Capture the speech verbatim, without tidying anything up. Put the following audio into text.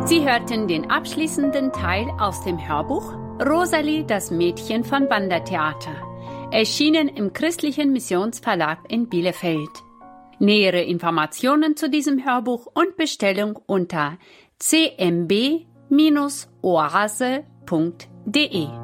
Sie hörten den abschließenden Teil aus dem Hörbuch Rosalie, das Mädchen von Wandertheater, erschienen im Christlichen Missionsverlag in Bielefeld. Nähere Informationen zu diesem Hörbuch und Bestellung unter c m b Bindestrich oase punkt d e.